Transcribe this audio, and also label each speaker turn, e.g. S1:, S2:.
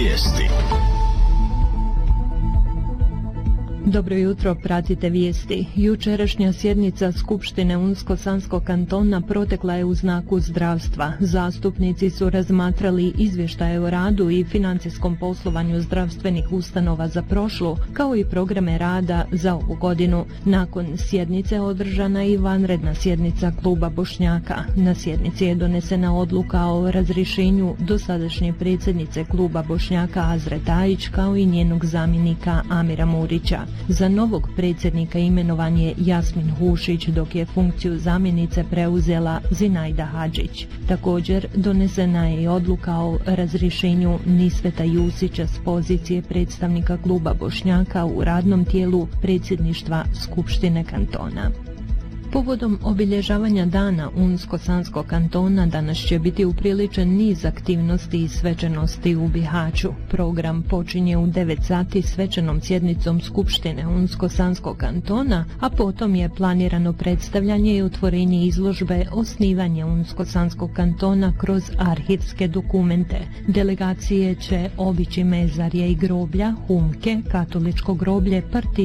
S1: Vijesti.
S2: Dobro jutro, pratite vijesti. Jučerašnja sjednica Skupštine Unsko-Sanskog kantona protekla je u znaku zdravstva. Zastupnici su razmatrali izvještaje o radu i financijskom poslovanju zdravstvenih ustanova za prošlu, kao i programe rada za ovu godinu. Nakon sjednice održana i vanredna sjednica Kluba Bošnjaka. Na sjednici je donesena odluka o razrješenju dosadašnje predsjednice Kluba Bošnjaka Azre Tajić, kao i njenog zamjenika Amira Murića. Za novog predsjednika imenovan je Jasmin Hušić, dok je funkciju zamjenice preuzela Zinajda Hadžić. Također donesena je i odluka o razrješenju Nisveta Jusića s pozicije predstavnika Kluba Bošnjaka u radnom tijelu predsjedništva Skupštine kantona. Povodom obilježavanja dana Unsko-Sanskog kantona danas će biti upriličen niz aktivnosti i svečanosti u Bihaću. Program počinje u 9 sati svečanom sjednicom Skupštine Unsko-Sanskog kantona, a potom je planirano predstavljanje i otvorenje izložbe Osnivanje Unsko-Sanskog kantona kroz arhivske dokumente. Delegacije će obići mezarje i groblja, humke, katoličko groblje,